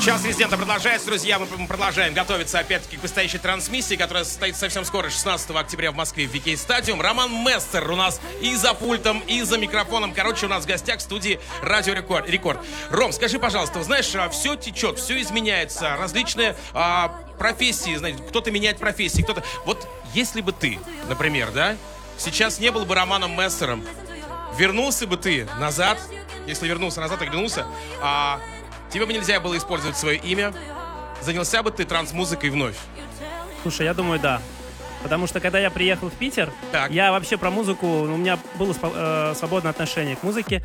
Час резидента продолжается, друзья. Мы продолжаем готовиться опять-таки к предстоящей трансмиссии, которая состоится совсем скоро, 16 октября в Москве в Викей Стадиум. Роман Мессер у нас и за пультом, и за микрофоном. Короче, у нас в гостях в студии Радио Рекорд. Ром, скажи, пожалуйста, знаешь, все течет, все изменяется, различные профессии, знаете, кто-то меняет профессии, кто-то... Вот если бы ты, например, да, сейчас не был бы Романом Мессером, вернулся бы ты назад, если вернулся назад, оглянулся, тебе бы нельзя было использовать свое имя, занялся бы ты транс-музыкой вновь? Слушай, я думаю, да. Потому что, когда я приехал в Питер, так. Я вообще про музыку, у меня было свободное отношение к музыке,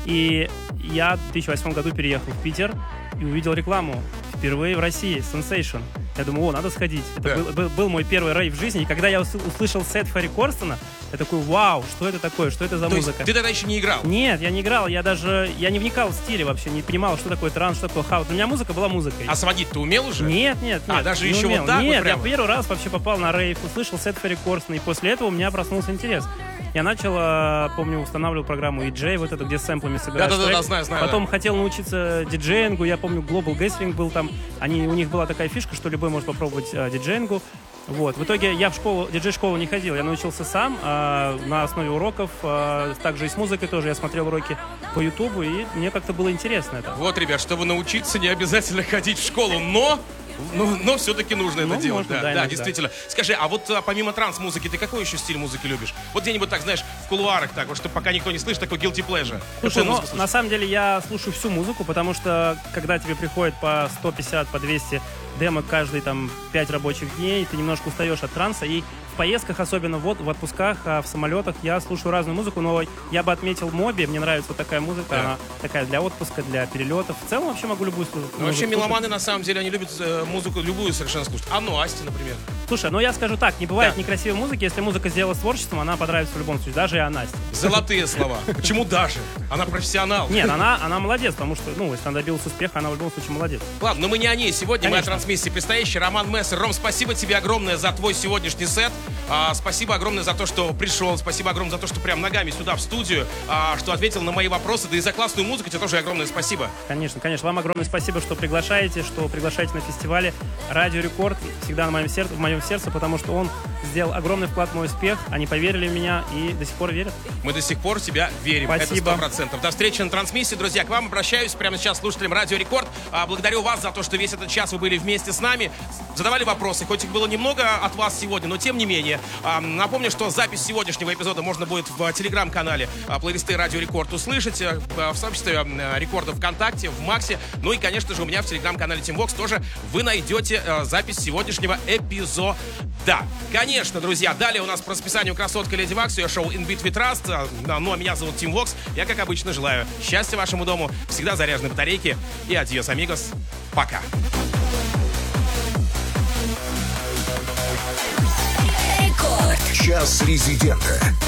и я в 2008 году переехал в Питер и увидел рекламу впервые в России, Sensation. Я думаю, надо сходить. Это был мой первый рейв в жизни, и когда я услышал сет Ферри Корстона, я такой, вау, что это такое, что это за музыка? Ты тогда еще не играл? Нет, я не играл, я не вникал в стили вообще, не понимал, что такое транс, что такое хаус. Для меня музыка была музыкой. А сводить ты умел уже? Нет. Даже не еще умел. вот так Нет, вот прямо? Я первый раз вообще попал на рейв, услышал сет Ферри Корстона, и после этого у меня проснулся интерес. Я начал, помню, устанавливал программу EJ, вот это, где с сэмплами собираешь трек. Да, знаю. Потом хотел научиться диджеингу, я помню, Global Gathering был там, у них была такая фишка, что любой может попробовать диджеингу. Вот. В итоге я в диджей-школу не ходил, я научился сам на основе уроков, также и с музыкой тоже, я смотрел уроки по Ютубу, и мне как-то было интересно это. Вот, ребят, чтобы научиться, не обязательно ходить в школу, но все-таки нужно это делать. Можно, да, действительно. Скажи, а вот помимо транс-музыки, ты какой еще стиль музыки любишь? Вот где-нибудь так, знаешь, в кулуарах, так вот, чтобы пока никто не слышит, такой guilty pleasure. Слушай, на самом деле я слушаю всю музыку, потому что когда тебе приходит по 150, по 200 демок каждые там 5 рабочих дней, ты немножко устаешь от транса, и в поездках, особенно в отпусках, в самолетах, я слушаю разную музыку, но я бы отметил Моби, мне нравится вот такая музыка, да. Она такая для отпуска, для перелетов. В целом вообще могу любую музыку слушать. Вообще меломаны, на самом деле, они любят музыку любую совершенно слушать. А Асти, например. Слушай, я скажу так, не бывает некрасивой музыки, если музыка сделала с творчеством, она понравится в любом случае, даже и Насте. Золотые слова. Почему даже? Она профессионал. Нет, она молодец, потому что, если она добилась успеха, она в любом случае молодец. Ладно, но мы не о ней сегодня, Конечно. Мы о трансмиссии предстоящей. Роман Мессер. Ром, спасибо тебе огромное за твой сегодняшний сет. Спасибо огромное за то, что пришел. Спасибо огромное за то, что прям ногами сюда в студию, что ответил на мои вопросы. Да и за классную музыку тебе тоже огромное спасибо. Конечно. Вам огромное спасибо, что приглашаете на фестивале Радио Рекорд. Всегда в моем сердце, потому что он сделал огромный вклад в мой успех. Они поверили в меня и до сих пор верят. Мы до сих пор в тебя верим. Спасибо. Это 100%. До встречи на трансмиссии, друзья. К вам обращаюсь прямо сейчас слушателям Радио Рекорд. Благодарю вас за то, что весь этот час вы были вместе с нами. Задавали вопросы, хоть их было немного от вас сегодня, но тем не менее. Напомню, что запись сегодняшнего эпизода можно будет в телеграм-канале плейлисты Радио Рекорд услышать, в сообществе Рекорда ВКонтакте, в Максе. Ну и, конечно же, у меня в телеграм-канале TeamVox тоже вы найдете запись сегодняшнего эпизода. Да, конечно, друзья. Далее у нас по расписанию красотка Леди Вакс, ее шоу In Beat We Trust. Ну, а меня зовут TeamVox. Я, как обычно, желаю счастья вашему дому, всегда заряженной батарейки. И адьос, амигос. Пока. Час резидента.